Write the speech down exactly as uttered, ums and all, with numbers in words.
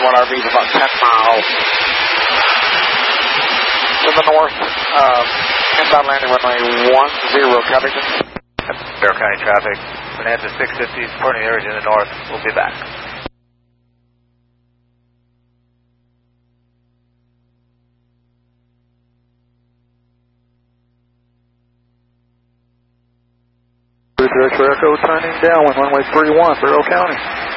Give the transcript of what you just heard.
one R V is about ten miles to the north. Uh, inbound landing runway one zero, Covington. Carroll County traffic. Bonanza six fifty, supporting the area in the north. We'll be back. Direct Echo turning downwind, runway three one, Carroll County.